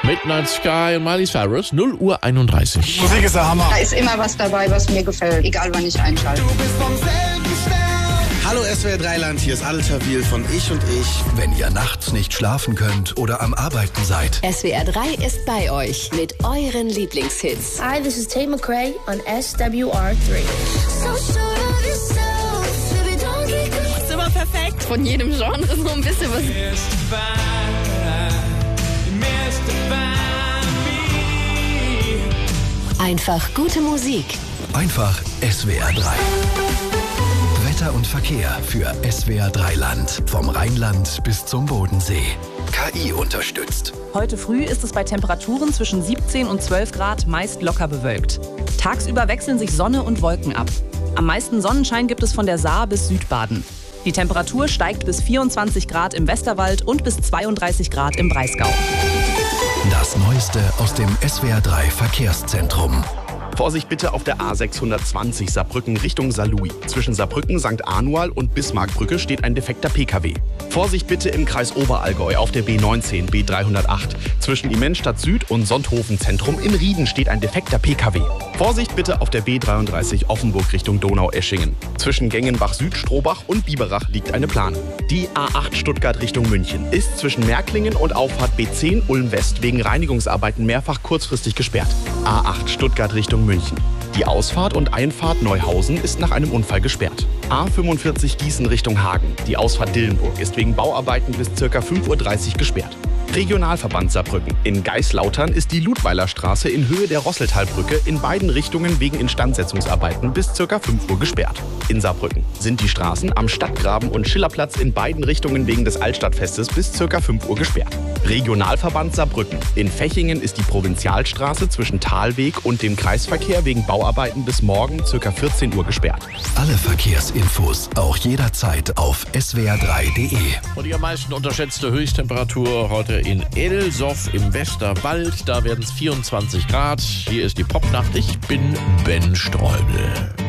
Midnight Sky und Miley Cyrus, 0:31. Musik ist der Hammer. Da ist immer was dabei, was mir gefällt, egal wann ich einschalte. Du bist vom selben Stern. Hallo SWR 3 Land, hier ist Alter von Ich und Ich. Wenn ihr nachts nicht schlafen könnt oder am Arbeiten seid. SWR 3 ist bei euch mit euren Lieblingshits. Hi, this is Tate McRae on SWR 3. Ist immer perfekt. Von jedem Genre so ein bisschen was. Einfach gute Musik. Einfach SWR 3. Wetter und Verkehr für SWR 3 Land. Vom Rheinland bis zum Bodensee. KI unterstützt. Heute früh ist es bei Temperaturen zwischen 17 und 12 Grad meist locker bewölkt. Tagsüber wechseln sich Sonne und Wolken ab. Am meisten Sonnenschein gibt es von der Saar bis Südbaden. Die Temperatur steigt bis 24 Grad im Westerwald und bis 32 Grad im Breisgau. Das Neueste aus dem SWR 3 Verkehrszentrum. Vorsicht bitte auf der A620 Saarbrücken Richtung Saarlouis. Zwischen Saarbrücken, St. Anual und Bismarckbrücke steht ein defekter PKW. Vorsicht bitte im Kreis Oberallgäu auf der B19, B308. Zwischen Immenstadt Süd und Sonthofen Zentrum in Rieden steht ein defekter PKW. Vorsicht bitte auf der B33 Offenburg Richtung Donaueschingen. Zwischen Gengenbach Süd, Strohbach und Biberach liegt eine Plane. Die A8 Stuttgart Richtung München ist zwischen Märklingen und Auffahrt B10 Ulm West wegen Reinigungsarbeiten mehrfach kurzfristig gesperrt. A8 Stuttgart Richtung München. Die Ausfahrt und Einfahrt Neuhausen ist nach einem Unfall gesperrt. A45 Gießen Richtung Hagen. Die Ausfahrt Dillenburg ist wegen Bauarbeiten bis ca. 5:30 Uhr gesperrt. Regionalverband Saarbrücken. In Geislautern ist die Ludweiler Straße in Höhe der Rosseltalbrücke in beiden Richtungen wegen Instandsetzungsarbeiten bis ca. 5 Uhr gesperrt. In Saarbrücken sind die Straßen am Stadtgraben und Schillerplatz in beiden Richtungen wegen des Altstadtfestes bis ca. 5 Uhr gesperrt. Regionalverband Saarbrücken. In Fechingen ist die Provinzialstraße zwischen Talweg und dem Kreisverkehr wegen Bauarbeiten bis morgen ca. 14 Uhr gesperrt. Alle Verkehrsinfos auch jederzeit auf swr3.de. Und die am meisten unterschätzte Höchsttemperatur heute in Elsoff im Westerwald. Da werden es 24 Grad. Hier ist die Popnacht. Ich bin Ben Streubel.